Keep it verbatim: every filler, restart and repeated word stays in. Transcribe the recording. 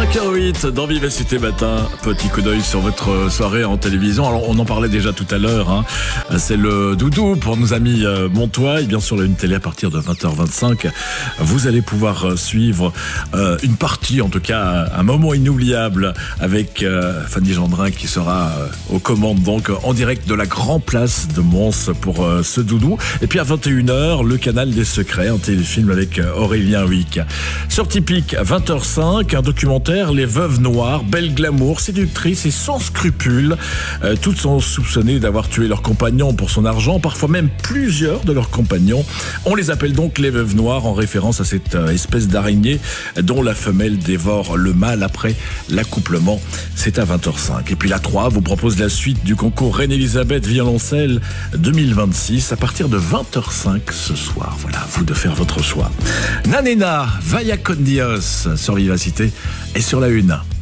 cinq heures huit dans Vivacité Matin. Petit coup d'œil sur votre soirée en télévision. Alors, on en parlait déjà tout à l'heure. Hein. C'est le doudou pour nos amis montois. Et bien sûr, la Une Télé à partir de vingt heures vingt-cinq. Vous allez pouvoir suivre euh, une partie, en tout cas, un moment inoubliable avec euh, Fanny Gendrin qui sera euh, aux commandes, donc en direct de la Grand Place de Mons pour euh, ce doudou. Et puis à vingt et une heures, le Canal des Secrets, un téléfilm avec Aurélien Huyck. Sur Typique, vingt heures cinq, un documentaire, Les Veuves Noires, belle glamour, séductrice et sans scrupules. Euh, toutes sont soupçonnées d'avoir tué leur compagnon pour son argent, parfois même plusieurs de leurs compagnons. On les appelle donc les Veuves Noires en référence à cette euh, espèce d'araignée dont la femelle dévore le mâle après l'accouplement. C'est à vingt heures cinq. Et puis la trois vous propose la suite du concours Reine-Elisabeth Violoncelle deux mille vingt-six à partir de vingt heures cinq ce soir. Voilà, à vous de faire votre choix. Nanena, Vaya con Dios sur Vivacité et sur la Une.